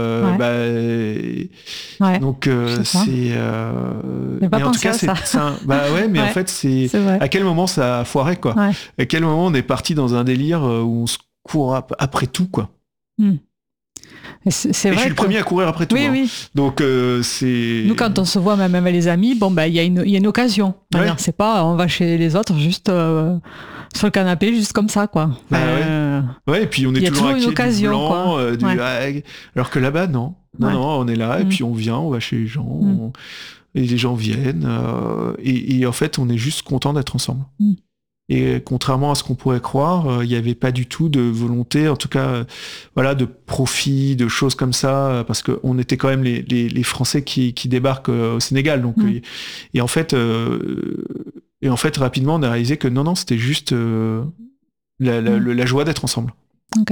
Euh, bah,
ouais.
donc euh, c'est. Euh, mais
en
tout cas, c'est, c'est un, bah ouais, mais
ouais.
en fait, c'est,
c'est
à quel moment ça a foiré, quoi.
Ouais.
À quel moment on est parti dans un délire où on se court ap- après tout, quoi.
Mm. Et, c'est, c'est
et
vrai
je suis
que...
le premier à courir après tout.
Oui,
hein.
oui.
Donc euh, c'est.
Nous, quand on se voit même avec les amis, bon bah il y a une, il y a une occasion. Ouais. C'est pas, on va chez les autres juste. Euh... sur le canapé, juste comme ça, quoi.
Bah
euh,
ouais. ouais, et puis on est toujours
une occasion,
du blanc,
quoi.
Euh, du...
Ouais.
alors que là-bas, non. Non, ouais. non, on est là, et mmh. puis on vient, on va chez les gens, mmh. on... et les gens viennent, euh, et, et en fait, on est juste content d'être ensemble.
Mmh.
Et contrairement à ce qu'on pourrait croire, il n'y avait pas du tout de volonté, en tout cas, euh, voilà, de profit, de choses comme ça, parce qu'on était quand même les, les, les Français qui, qui débarquent au Sénégal. Donc, mmh. et, et en fait... Euh, Et en fait, rapidement, on a réalisé que non, non, c'était juste euh, la, la, mmh. la joie d'être ensemble.
Ok.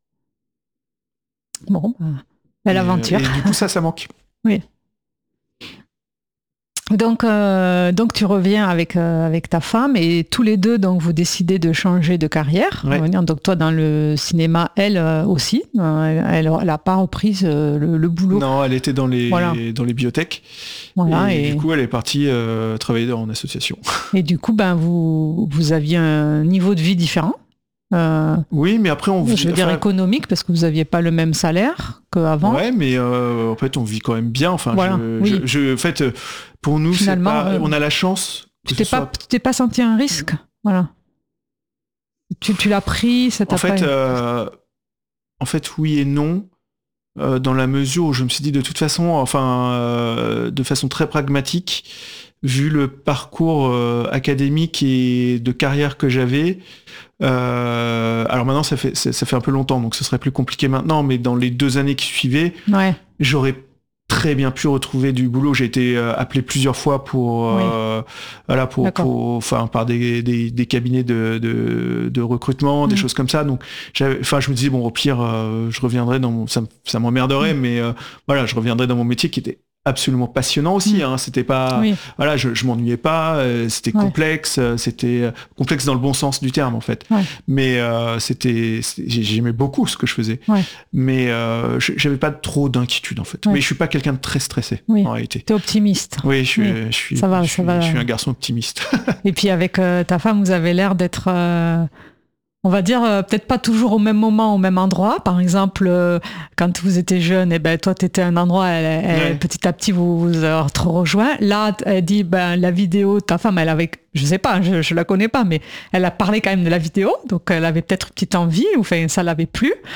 Bon, bah, belle aventure.
Et, et du coup, ça, ça manque.
Oui. Donc, euh, donc tu reviens avec, euh, avec ta femme et tous les deux, donc vous décidez de changer de carrière.
Ouais.
Donc toi dans le cinéma, elle euh, aussi, euh, elle n'a pas repris euh, le, le boulot.
Non, elle était dans les,
voilà.
dans les biotech.
Voilà,
et,
et
du coup, elle est partie euh, travailler en association.
Et du coup, ben, vous, vous aviez un niveau de vie différent. Euh,
oui, mais après on vit.
Je veux dire
enfin,
économique parce que vous n'aviez pas le même salaire qu'avant.
Ouais, mais euh, en fait on vit quand même bien. Enfin,
voilà,
je,
oui.
je, je, en fait, pour nous, c'est pas,
euh,
on a la chance.
Tu t'es soit... pas, tu t'es pas senti un risque, voilà. Tu, tu l'as pris, ça t'a
en fait,
pas...
euh, en fait, oui et non. Euh, dans la mesure où je me suis dit de toute façon, enfin, euh, de façon très pragmatique, vu le parcours euh, académique et de carrière que j'avais. Euh, alors maintenant, ça fait, ça, ça fait un peu longtemps, donc ce serait plus compliqué maintenant, mais dans les deux années qui suivaient,
ouais.
j'aurais très bien pu retrouver du boulot. J'ai été euh, appelé plusieurs fois pour, euh, oui. voilà, pour, pour, enfin, par des, des, des cabinets de, de, de recrutement, mmh. des choses comme ça. Donc, enfin, je me disais bon, au pire, euh, je reviendrai dans mon, ça, ça m'emmerderait, mmh. mais euh, voilà, je reviendrai dans mon métier qui était absolument passionnant aussi. Mmh. Hein. C'était pas,
oui.
voilà, je, je m'ennuyais pas. Euh, c'était ouais. complexe. Euh, c'était complexe dans le bon sens du terme en fait.
Ouais.
Mais euh, c'était, c'était, j'aimais beaucoup ce que je faisais.
Ouais.
Mais euh, j'avais pas trop d'inquiétude en fait. Ouais. Mais je suis pas quelqu'un de très stressé
oui.
en réalité.
T'es optimiste.
Oui, je suis,
oui.
je suis,
ça va,
je
ça
suis,
va.
je suis un garçon optimiste.
Et puis avec euh, ta femme, vous avez l'air d'être euh... on va dire euh, peut-être pas toujours au même moment, au même endroit. Par exemple, euh, quand vous étiez jeune, et eh ben toi t'étais à un endroit, elle, elle, ouais. petit à petit vous vous avez trop rejoint. Là, elle dit ben la vidéo, ta femme, elle avait, je sais pas, je, je la connais pas, mais elle a parlé quand même de la vidéo, donc elle avait peut-être une petite envie, ou enfin ça l'avait plu.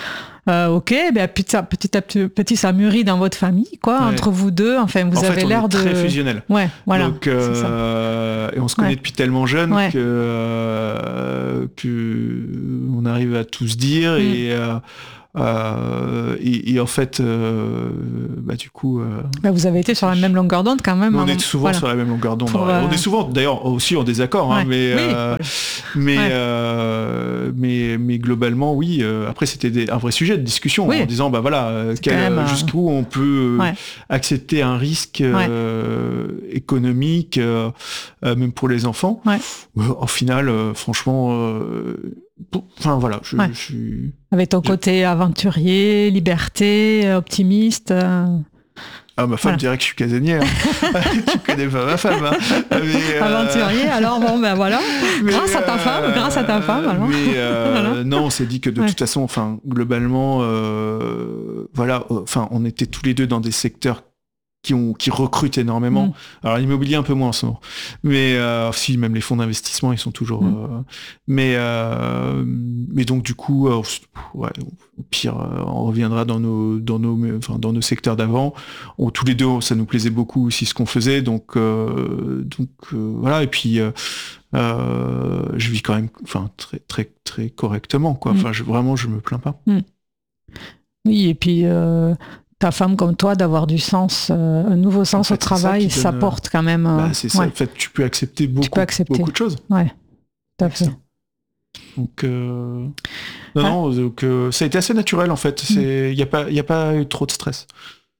euh, ok, ben, petit, à petit, à petit, ça mûrit dans votre famille, quoi, ouais. entre vous deux. Enfin, vous
en
avez
fait, on
l'air
est
de.
Très fusionnel.
Ouais, voilà.
Donc, euh, et on se connaît ouais. depuis tellement jeune ouais. que, euh, que on arrive à tout se dire mm. et. Euh, Euh, et, et en fait, euh, bah, du coup... Euh,
bah vous avez été sur la même longueur d'onde quand même.
On
hein,
est souvent voilà. sur la même longueur d'onde.
Pour, euh...
On est souvent, d'ailleurs, aussi en désaccord, hein, ouais. mais, oui, euh, voilà. mais, ouais. euh, mais, mais globalement, oui. Euh, après, c'était des, un vrai sujet de discussion, oui. en disant, bah voilà, quel, même, jusqu'où on peut ouais. accepter un risque euh, ouais. économique, euh, même pour les enfants. Ouais. Au final, euh, franchement... Euh, Enfin voilà, je, ouais. je suis...
Avec ton je... côté aventurier, liberté, optimiste... Euh...
Ah, ma femme voilà. dirait que je suis casanier. Hein. Tu connais pas ma femme. Hein.
Mais, aventurier, euh... alors bon, ben voilà. Mais, grâce à ta euh... femme, grâce à ta femme. Alors.
Mais euh, voilà. non, on s'est dit que de ouais. toute façon, enfin, globalement, euh, voilà, enfin, on était tous les deux dans des secteurs qui, ont, qui recrutent énormément. Mmh. Alors l'immobilier un peu moins en ce moment. Mais euh, si, même les fonds d'investissement, ils sont toujours... Mmh. Euh, mais, euh, mais donc du coup, euh, ouais, au pire, euh, on reviendra dans nos, dans nos, enfin, dans nos secteurs d'avant. On, tous les deux, ça nous plaisait beaucoup aussi ce qu'on faisait. Donc, euh, donc euh, voilà. Et puis, euh, euh, je vis quand même enfin, très, très, très correctement. Quoi. Enfin, je, vraiment, je me plains pas.
Mmh. Oui, et puis... Euh... ta femme comme toi, d'avoir du sens, euh, un nouveau sens en fait, au travail, ça, ça donne, porte quand même... Euh,
bah, c'est ça, ouais. en fait, tu peux accepter beaucoup, peux accepter. beaucoup de choses.
Ouais, tout à fait.
Donc, euh... non, ah. non, donc, euh, ça a été assez naturel, en fait. Il n'y mm. a, a pas eu trop de stress.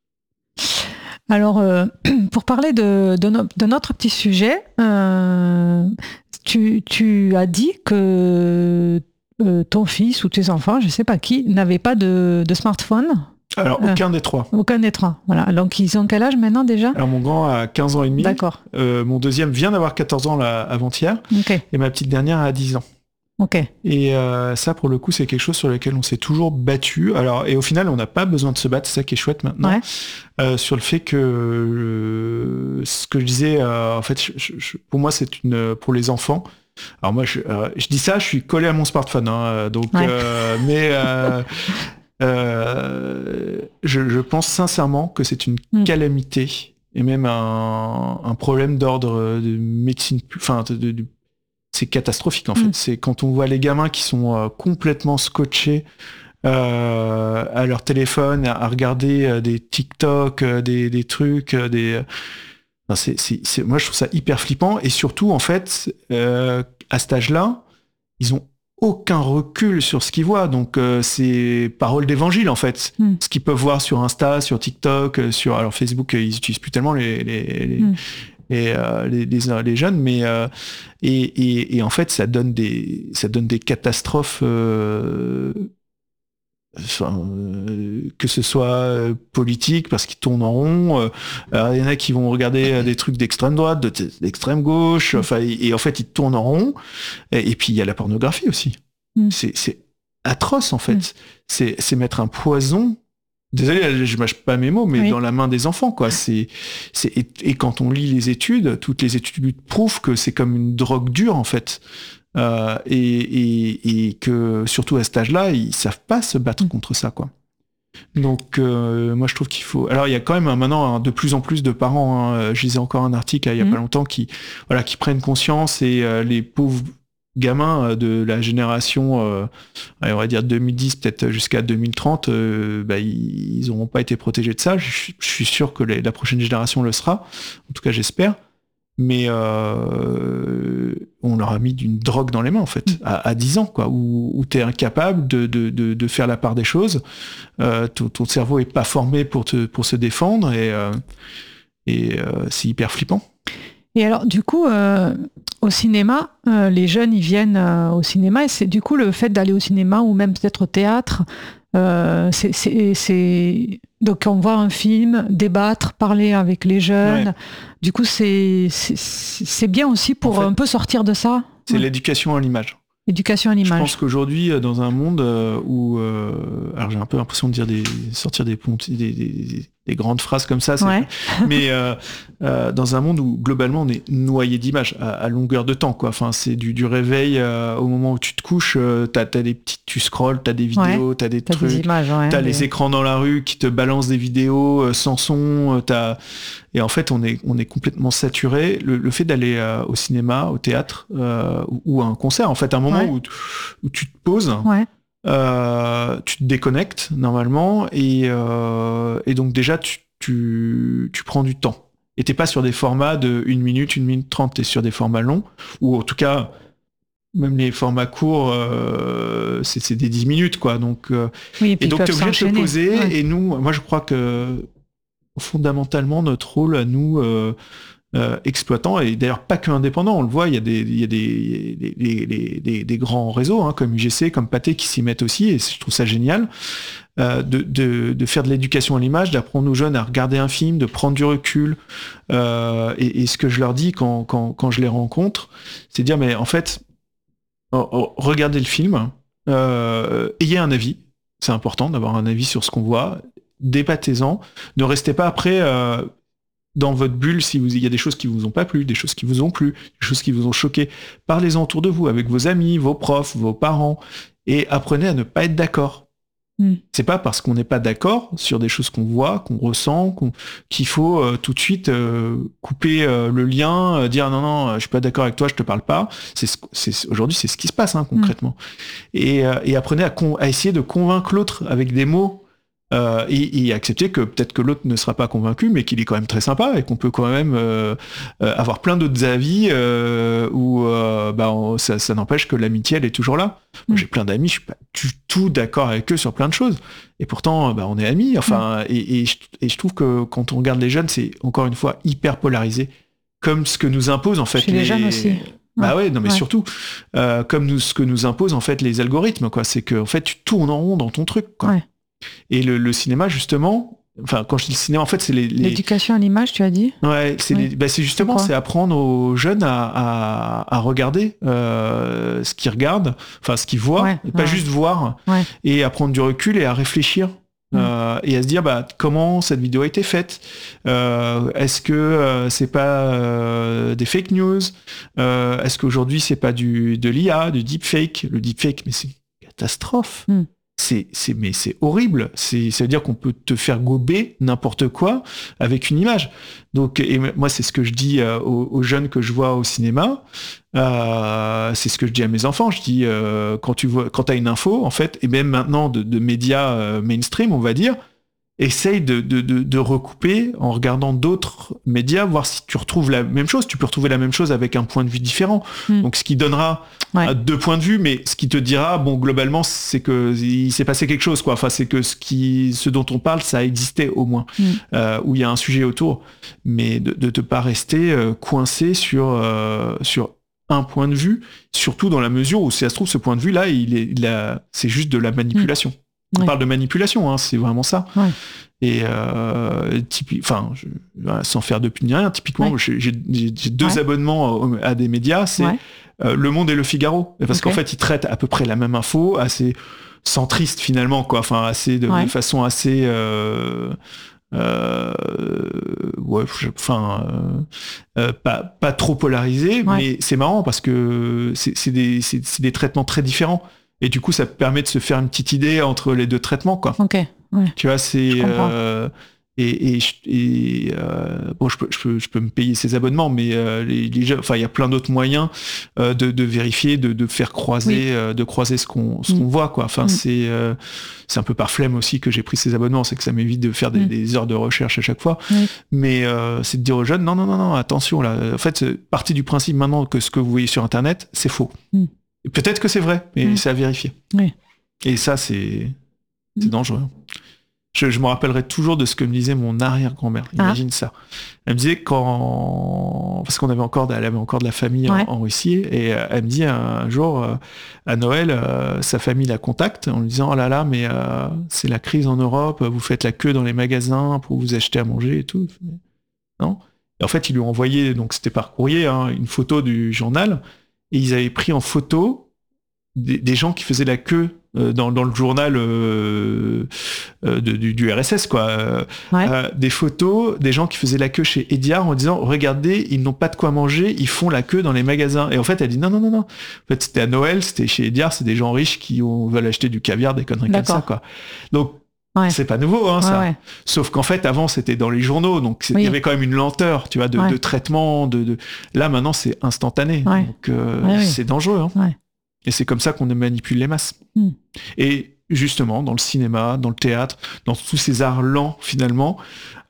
Alors, euh, pour parler de, de, no, de notre petit sujet, euh, tu, tu as dit que euh, ton fils ou tes enfants, je ne sais pas qui, n'avaient pas de, de smartphone.
Alors, aucun euh, des trois.
Aucun des trois, voilà. Donc, ils ont quel âge maintenant déjà ?
Alors, mon grand a quinze ans et demi.
D'accord.
Euh, mon deuxième vient d'avoir quatorze ans là, avant-hier.
Okay.
Et ma petite dernière a dix ans.
Ok.
Et euh, ça, pour le coup, c'est quelque chose sur lequel on s'est toujours battu. Alors, et au final, on n'a pas besoin de se battre, c'est ça qui est chouette maintenant. Ouais. Euh, sur le fait que euh, ce que je disais, euh, en fait, je, je, pour moi, c'est une pour les enfants. Alors moi, je, euh, je dis ça, je suis collé à mon smartphone, hein, donc, ouais. euh, mais. Euh, Euh, je, je pense sincèrement que c'est une mmh. calamité et même un, un problème d'ordre de médecine, enfin, de, de, de, c'est catastrophique en mmh. fait. C'est quand on voit les gamins qui sont euh, complètement scotchés euh, à leur téléphone, à, à regarder euh, des TikTok, euh, des, des trucs, euh, des. Non, c'est, c'est, c'est, moi, je trouve ça hyper flippant et surtout en fait, euh, à cet âge-là, ils ont aucun recul sur ce qu'ils voient, donc euh, c'est parole d'évangile en fait. Mm. Ce qu'ils peuvent voir sur Insta, sur TikTok, sur alors Facebook, ils utilisent plus tellement les les les, mm. les, euh, les, les, les jeunes, mais euh, et, et, et en fait ça donne des ça donne des catastrophes. Euh, Enfin, euh, que ce soit euh, politique parce qu'ils tournent en rond, euh, alors il y en a qui vont regarder euh, des trucs d'extrême droite, de, d'extrême gauche, enfin et, et en fait ils tournent en rond. Et, et puis il y a la pornographie aussi. Mm. C'est, c'est atroce en fait. Mm. C'est, c'est mettre un poison. Désolé, je mâche pas mes mots, mais oui. dans la main des enfants quoi. C'est, c'est et, et quand on lit les études, toutes les études prouvent que c'est comme une drogue dure en fait. Euh, et, et, et que surtout à cet âge-là, ils savent pas se battre mmh. contre ça, quoi. Donc, euh, moi, je trouve qu'il faut. Alors, il y a quand même maintenant hein, de plus en plus de parents. Hein, je lisais encore un article il y a mmh. pas longtemps qui, voilà, qui prennent conscience et euh, les pauvres gamins de la génération, euh, on va dire deux mille dix peut-être jusqu'à deux mille trente, euh, bah, ils n'auront pas été protégés de ça. Je, je suis sûr que les, la prochaine génération le sera. En tout cas, j'espère. Mais euh, on leur a mis d'une drogue dans les mains en fait, mmh. à, à dix ans quoi, où, où tu es incapable de, de, de, de faire la part des choses, euh, ton, ton cerveau est pas formé pour, te, pour se défendre et, euh, et euh, c'est hyper flippant.
Et alors du coup, euh, au cinéma, euh, les jeunes ils viennent euh, au cinéma et c'est du coup le fait d'aller au cinéma ou même peut-être au théâtre, euh, c'est, c'est, c'est... donc on voit un film, débattre, parler avec les jeunes. Ouais. Du coup, c'est, c'est, c'est bien aussi pour en fait, un peu sortir de ça.
C'est ouais. l'éducation à l'image.
Éducation à l'image.
Je pense qu'aujourd'hui, dans un monde où, euh, alors j'ai un peu l'impression de dire des sortir des ponts, des, des, des grandes phrases comme ça. C'est...
Ouais.
Mais euh, euh, dans un monde où globalement on est noyé d'images à, à longueur de temps, quoi. Enfin, c'est du, du réveil euh, au moment où tu te couches, euh, t'as, t'as des petites, tu scrolles, t'as des vidéos, ouais. t'as des
t'as
trucs,
des images, ouais,
t'as
des...
les écrans dans la rue qui te balancent des vidéos euh, sans son, euh, t'as... et en fait on est, on est complètement saturé. Le, le fait d'aller euh, au cinéma, au théâtre euh, ou, ou à un concert, en fait, un moment ouais. où, où tu te poses.
Ouais.
Euh, tu te déconnectes normalement et, euh, et donc déjà tu, tu, tu prends du temps et t'es pas sur des formats de une minute, une minute trente, t'es sur des formats longs ou en tout cas même les formats courts euh, c'est, c'est des dix minutes quoi donc, euh,
oui, et,
et donc t'es obligé de te poser
ouais.
et nous moi je crois que fondamentalement notre rôle à nous euh, Euh, exploitants, et d'ailleurs pas que indépendants, on le voit, il y a des, il y a des, des, des, des, des grands réseaux hein, comme U G C, comme Pathé qui s'y mettent aussi, et je trouve ça génial, euh, de, de, de faire de l'éducation à l'image, d'apprendre aux jeunes à regarder un film, de prendre du recul, euh, et, et ce que je leur dis quand, quand, quand je les rencontre, c'est de dire, mais en fait, oh, oh, regardez le film, euh, ayez un avis, c'est important d'avoir un avis sur ce qu'on voit, débattez-en, ne restez pas après... Euh, dans votre bulle, si vous, il y a des choses qui vous ont pas plu, des choses qui vous ont plu, des choses qui vous ont choqué, parlez-en autour de vous, avec vos amis, vos profs, vos parents, et apprenez à ne pas être d'accord. Mm. C'est pas parce qu'on n'est pas d'accord sur des choses qu'on voit, qu'on ressent, qu'on, qu'il faut euh, tout de suite euh, couper euh, le lien, euh, dire non, non, je suis pas d'accord avec toi, je te parle pas. C'est, ce, c'est aujourd'hui, c'est ce qui se passe hein, concrètement. Mm. Et, euh, et apprenez à, con, à essayer de convaincre l'autre avec des mots. Euh, et, et accepter que peut-être que l'autre ne sera pas convaincu, mais qu'il est quand même très sympa et qu'on peut quand même euh, euh, avoir plein d'autres avis euh, où euh, bah, on, ça, ça n'empêche que l'amitié elle est toujours là. Moi, mmh. j'ai plein d'amis, je suis pas du tout d'accord avec eux sur plein de choses, et pourtant bah, on est amis. Enfin, mmh. et, et, je, et je trouve que quand on regarde les jeunes, c'est encore une fois hyper polarisé, comme ce que nous impose en fait
Chez les, les jeunes aussi.
Bah ouais, non mais ouais. surtout euh, comme nous, ce que nous imposent en fait les algorithmes, quoi. C'est que en fait tu tournes en rond dans ton truc, quoi. Ouais. Et le, le cinéma, justement, enfin, quand je dis le cinéma, en fait, c'est les... les...
L'éducation à l'image, tu as dit ?
Ouais, c'est, oui. les... bah, c'est justement, c'est, c'est apprendre aux jeunes à, à, à regarder euh, ce qu'ils regardent, enfin, ce qu'ils voient, ouais, et pas ouais. juste voir, ouais. et à prendre du recul et à réfléchir. Mmh. Euh, et à se dire bah, comment cette vidéo a été faite, euh, est-ce que euh, c'est pas euh, des fake news, euh, est-ce qu'aujourd'hui c'est pas du, de l'I A, du deepfake, le deepfake, mais c'est une catastrophe. Mmh. C'est, c'est, mais c'est horrible. C'est, ça veut dire qu'on peut te faire gober n'importe quoi avec une image. Donc, et moi, c'est ce que je dis euh, aux, aux jeunes que je vois au cinéma. Euh, c'est ce que je dis à mes enfants. Je dis euh, quand tu vois, quand t'as une info, en fait, et même maintenant de, de médias euh, mainstream, on va dire, essaye de, de, de, de recouper en regardant d'autres médias, voir si tu retrouves la même chose. Tu peux retrouver la même chose avec un point de vue différent. Mmh. Donc, ce qui donnera ouais. deux points de vue, mais ce qui te dira, bon, globalement, c'est que il s'est passé quelque chose, quoi. Enfin, c'est que ce qui, ce dont on parle, ça a existé au moins, mmh. euh, où il y a un sujet autour. Mais de ne pas rester euh, coincé sur, euh, sur un point de vue, surtout dans la mesure où, si ça se trouve, ce point de vue-là, il est, il a, c'est juste de la manipulation. Mmh. On ouais. parle de manipulation, hein, c'est vraiment ça. Ouais. Et euh, typi- enfin, je, sans faire de pub ni rien, typiquement, ouais. j'ai, j'ai, j'ai deux ouais. abonnements à des médias, c'est ouais. euh, Le Monde et Le Figaro, parce okay. qu'en fait, ils traitent à peu près la même info, assez centriste finalement, quoi. Enfin, assez de, ouais. de façon assez. Euh, Euh, ouais, enfin, euh, euh, pas, pas trop polarisé, ouais. mais c'est marrant parce que c'est, c'est, des, c'est, c'est des traitements très différents. Et du coup, ça permet de se faire une petite idée entre les deux traitements, quoi.
Ok. Ouais.
Tu vois, c'est euh, et, et, et euh, bon, je peux, je peux, je peux me payer ces abonnements, mais euh, les, les, enfin, il y a plein d'autres moyens euh, de, de vérifier, de, de faire croiser, oui. euh, de croiser ce qu'on, ce mm. qu'on voit, quoi. Enfin, mm. c'est, euh, c'est un peu par flemme aussi que j'ai pris ces abonnements, c'est que ça m'évite de faire des, mm. des heures de recherche à chaque fois. Mm. Mais euh, c'est de dire aux jeunes, non, non, non, non, attention là. En fait, partez du principe maintenant que ce que vous voyez sur Internet, c'est faux. Mm. Peut-être que c'est vrai, mais mmh. c'est à vérifier. Oui. Et ça, c'est, c'est mmh. dangereux. Je, je me rappellerai toujours de ce que me disait mon arrière-grand-mère. Imagine ah. ça. Elle me disait quand... Parce qu'on avait encore, elle avait encore de la famille ouais. en, en Russie, et elle me dit un jour, euh, à Noël, euh, sa famille la contacte en lui disant « Oh là là, mais euh, c'est la crise en Europe, vous faites la queue dans les magasins pour vous acheter à manger et tout. » Non ? Et en fait, ils lui ont envoyé, donc c'était par courrier, hein, une photo du journal, et ils avaient pris en photo des, des gens qui faisaient la queue euh, dans, dans le journal euh, euh, de, du, du R S S, quoi. Euh,
ouais.
euh, des photos des gens qui faisaient la queue chez Ediard en disant regardez, ils n'ont pas de quoi manger, ils font la queue dans les magasins. Et en fait, elle dit non, non, non, non. En fait, c'était à Noël, c'était chez Ediard, c'est des gens riches qui ont, veulent acheter du caviar, des conneries D'accord. comme ça, quoi. Donc, ouais. c'est pas nouveau, hein, ça. Ouais, ouais. Sauf qu'en fait, avant, c'était dans les journaux, donc il oui. y avait quand même une lenteur, tu vois, de, ouais. de traitement. De, de... Là, maintenant, c'est instantané. Ouais. Donc, euh, ouais, c'est oui. dangereux. Hein. Ouais. Et c'est comme ça qu'on manipule les masses. Mm. Et justement, dans le cinéma, dans le théâtre, dans tous ces arts lents, finalement,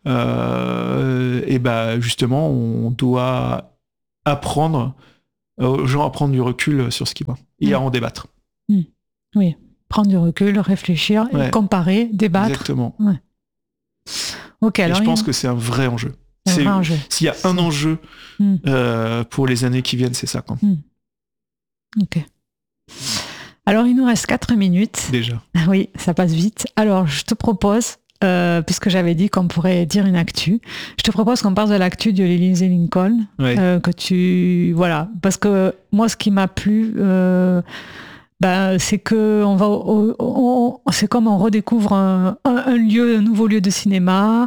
euh, et ben justement, on doit apprendre aux gens à prendre du recul sur ce qu'ils voient et mm. à en débattre.
Mm. Oui. Prendre du recul, réfléchir, ouais. comparer, débattre.
Exactement.
Ouais. Ok, alors
et je pense
il...
que c'est un vrai enjeu.
Un c'est, vrai enjeu.
S'il y a un enjeu mm. euh, pour les années qui viennent, c'est ça. Quoi. Mm.
Ok. Alors, il nous reste quatre minutes.
Déjà.
Oui, ça passe vite. Alors, je te propose, euh, puisque j'avais dit qu'on pourrait dire une actu, je te propose qu'on parle de l'actu de l'Élysée Lincoln.
Ouais.
Euh, que tu... Voilà. Parce que moi, ce qui m'a plu... Euh, Ben, c'est que on va, on, on, c'est comme on redécouvre un, un, un lieu, un nouveau lieu de cinéma.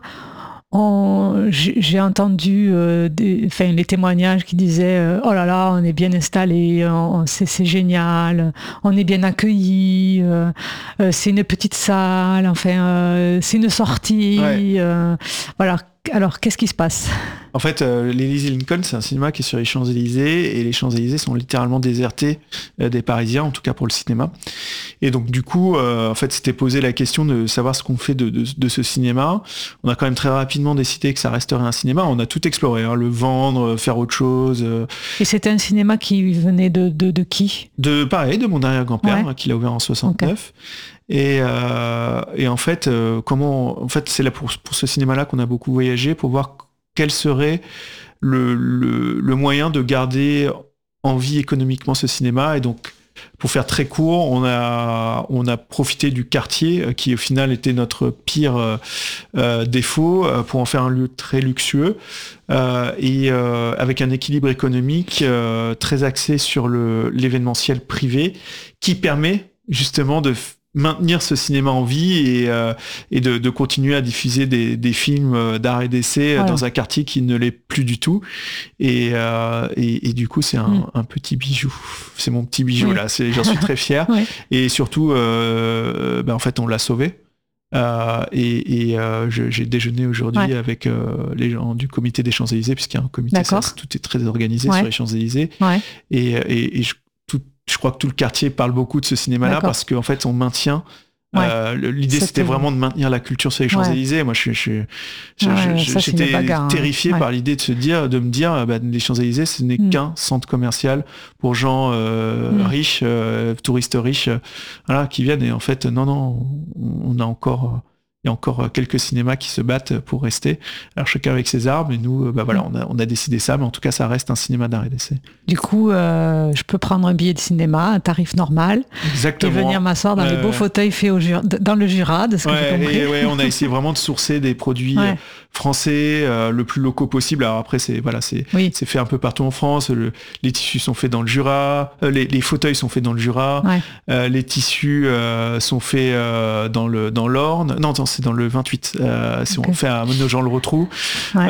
On, j'ai, j'ai entendu euh, des, enfin, les témoignages qui disaient euh, oh là là, on est bien installé, on, c'est, c'est génial, on est bien accueilli, euh, euh, c'est une petite salle, enfin, euh, c'est une sortie, ouais. euh, voilà. Alors, qu'est-ce qui se passe ?
En fait, euh, l'Élysée Lincoln, c'est un cinéma qui est sur les Champs-Élysées, et les Champs-Élysées sont littéralement désertés euh, des Parisiens, en tout cas pour le cinéma. Et donc, du coup, euh, en fait, c'était posé la question de savoir ce qu'on fait de, de, de ce cinéma. On a quand même très rapidement décidé que ça resterait un cinéma. On a tout exploré, hein, le vendre, faire autre chose. Euh...
Et c'était un cinéma qui venait de, de, de qui ?
De, pareil, de mon arrière-grand-père, ouais. hein, qui l'a ouvert en soixante-neuf. Okay. Et, euh, et en fait, euh, comment, en fait, c'est là pour, pour ce cinéma-là qu'on a beaucoup voyagé pour voir quel serait le, le, le moyen de garder en vie économiquement ce cinéma. Et donc, pour faire très court, on a, on a profité du quartier qui, au final, était notre pire euh, défaut pour en faire un lieu très luxueux euh, et euh, avec un équilibre économique euh, très axé sur le, l'événementiel privé qui permet justement de maintenir ce cinéma en vie et, euh, et de, de continuer à diffuser des, des films d'art et d'essai voilà. dans un quartier qui ne l'est plus du tout. Et, euh, et, et du coup, c'est un, mm. un petit bijou. C'est mon petit bijou, oui. là. C'est, j'en suis très fier. oui. Et surtout, euh, ben, en fait, on l'a sauvé. Euh, et et euh, je, j'ai déjeuné aujourd'hui ouais. avec euh, les gens du comité des Champs-Élysées, puisqu'il y a un comité, ça, tout est très organisé ouais. sur les Champs-Élysées. Ouais. Et, et, et je Je crois que tout le quartier parle beaucoup de ce cinéma-là D'accord. parce qu'en fait, on maintient. Ouais. Euh, l'idée, c'était, c'était vraiment de maintenir la culture sur les Champs-Élysées. Ouais. Moi, je, je, je, ouais, je, ça, j'étais bagarre, terrifié hein. par ouais. l'idée de se dire, de me dire, bah, les Champs-Élysées, ce n'est mm. qu'un centre commercial pour gens euh, mm. riches, euh, touristes riches, euh, voilà, qui viennent. Et en fait, non, non, on, on a encore. Il y a encore quelques cinémas qui se battent pour rester. Alors chacun avec ses armes, et nous, bah voilà, on a, on a décidé ça, mais en tout cas, ça reste un cinéma d'art et d'essai.
Du coup, euh, je peux prendre un billet de cinéma, un tarif normal,
Exactement.
et venir m'asseoir dans euh... les beaux fauteuils faits au Jura, dans le Jura, de ce que
ouais,
j'ai compris.
Et ouais, on a essayé vraiment de sourcer des produits ouais. français, euh, le plus locaux possible. Alors après, c'est voilà, c'est oui. c'est fait un peu partout en France. Le, les tissus sont faits dans le Jura, euh, les, les fauteuils sont faits dans le Jura, ouais. euh, les tissus euh, sont faits euh, dans le dans l'Orne. Non, attends, c'est dans le vingt-huit. Euh, si okay. on fait un Nogent-le-Rotrou. Ouais.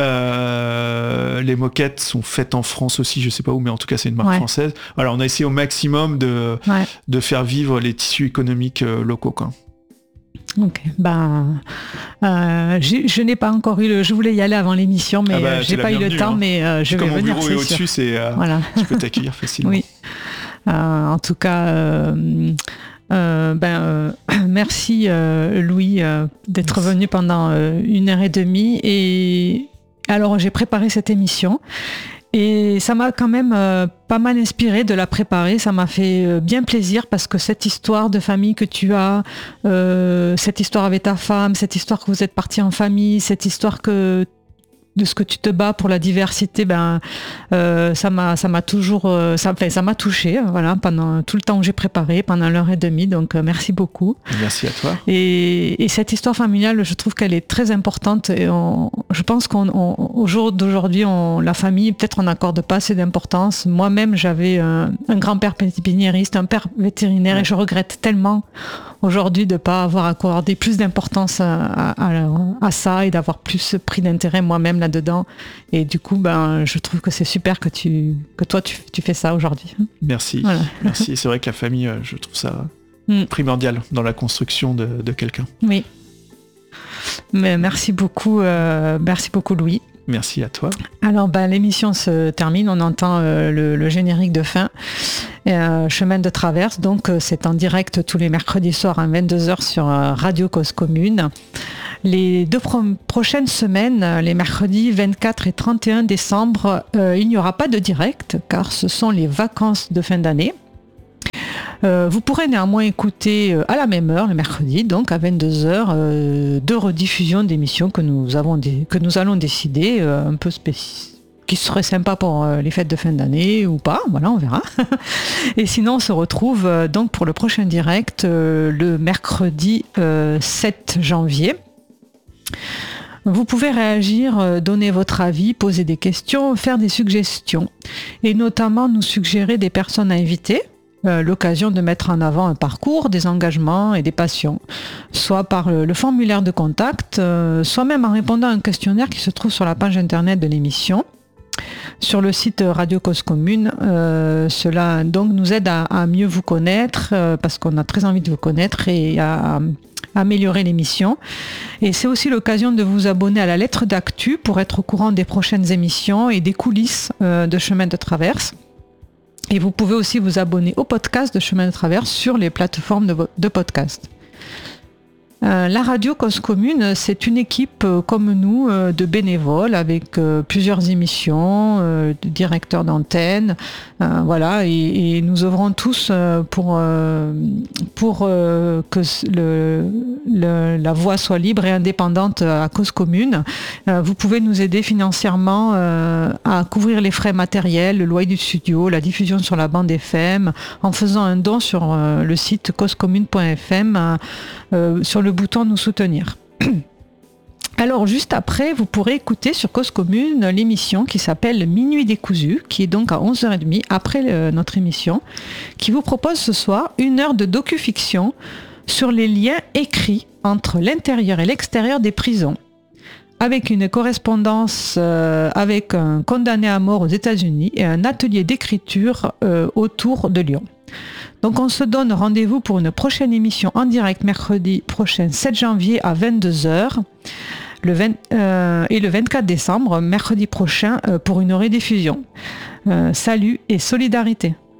Euh, les moquettes sont faites en France aussi, je sais pas où, mais en tout cas c'est une marque ouais. française. Voilà, on a essayé au maximum de ouais. de faire vivre les tissus économiques euh, locaux, quoi.
Ok, ben, euh, je n'ai pas encore eu le. Je voulais y aller avant l'émission, mais ah bah, euh, j'ai pas eu le temps, hein. mais euh, je vais
Comme
venir.
Comme mon bureau est au-dessus, c'est, euh, voilà. je peux t'accueillir facilement.
Oui. Euh, en tout cas. Euh, Euh, ben, euh, merci euh, Louis euh, d'être merci. venu pendant euh, une heure et demie. Et alors j'ai préparé cette émission et ça m'a quand même euh, pas mal inspiré de la préparer. Ça m'a fait euh, bien plaisir parce que cette histoire de famille que tu as, euh, cette histoire avec ta femme, cette histoire que vous êtes partis en famille, cette histoire que de ce que tu te bats pour la diversité, ben, euh, ça m'a, ça m'a toujours, euh, ça, enfin, ça m'a touché, voilà, pendant tout le temps où j'ai préparé, pendant l'heure et demie. Donc, euh, merci beaucoup.
Merci à toi.
Et, et cette histoire familiale, je trouve qu'elle est très importante. Et on, je pense qu'on, on, au jour d'aujourd'hui, on, la famille, peut-être on n'accorde pas assez d'importance. Moi-même, j'avais un, un grand-père pépiniériste, un père vétérinaire, ouais. Et je regrette tellement aujourd'hui de ne pas avoir accordé plus d'importance à, à, à ça et d'avoir plus pris d'intérêt moi-même là-dedans. Et du coup, ben, je trouve que c'est super que, tu, que toi, tu, tu fais ça aujourd'hui.
Merci. Voilà. Merci. C'est vrai que la famille, je trouve ça mm. primordial dans la construction de, de quelqu'un.
Oui. Mais merci beaucoup, euh, merci beaucoup Louis.
Merci à toi.
Alors, ben, l'émission se termine. On entend euh, le, le générique de fin. Euh, Chemin de traverse. Donc, euh, c'est en direct tous les mercredis soirs à vingt-deux heures sur euh, Radio Cause Commune. Les deux pro- prochaines semaines, les mercredis vingt-quatre et trente et un décembre, euh, il n'y aura pas de direct car ce sont les vacances de fin d'année. Euh, vous pourrez néanmoins écouter euh, à la même heure, le mercredi, donc à vingt-deux heures, euh, deux rediffusions d'émissions que nous, avons dé- que nous allons décider, euh, un peu spécifiques, qui serait sympa pour euh, les fêtes de fin d'année ou pas, voilà, on verra. Et sinon, on se retrouve euh, donc pour le prochain direct, euh, le mercredi euh, sept janvier. Vous pouvez réagir, euh, donner votre avis, poser des questions, faire des suggestions, et notamment nous suggérer des personnes à inviter. Euh, l'occasion de mettre en avant un parcours, des engagements et des passions, soit par le, le formulaire de contact, euh, soit même en répondant à un questionnaire qui se trouve sur la page internet de l'émission, sur le site Radio Cause Commune. Euh, cela donc nous aide à, à mieux vous connaître, euh, parce qu'on a très envie de vous connaître et à, à améliorer l'émission. Et c'est aussi l'occasion de vous abonner à la lettre d'actu pour être au courant des prochaines émissions et des coulisses euh, de Chemin de Traverse. Et vous pouvez aussi vous abonner au podcast de Chemin de Traverse sur les plateformes de, de podcast. Euh, la radio Cause Commune, c'est une équipe euh, comme nous euh, de bénévoles avec euh, plusieurs émissions, euh, de directeurs d'antenne, euh, voilà, et, et nous œuvrons tous euh, pour, euh, pour euh, que le, le, la voix soit libre et indépendante à Cause Commune. Euh, vous pouvez nous aider financièrement euh, à couvrir les frais matériels, le loyer du studio, la diffusion sur la bande F M, en faisant un don sur euh, le site cause commune point f m, euh, euh, sur le bouton nous soutenir. Alors juste après, vous pourrez écouter sur Cause Commune l'émission qui s'appelle Minuit décousu, qui est donc à onze heures trente après le, notre émission, qui vous propose ce soir une heure de docu-fiction sur les liens écrits entre l'intérieur et l'extérieur des prisons, avec une correspondance euh, avec un condamné à mort aux États-Unis et un atelier d'écriture euh, autour de Lyon. Donc on se donne rendez-vous pour une prochaine émission en direct mercredi prochain, sept janvier à vingt-deux heures, le vingt, euh, et le vingt-quatre décembre, mercredi prochain, euh, pour une rediffusion. Euh, salut et solidarité.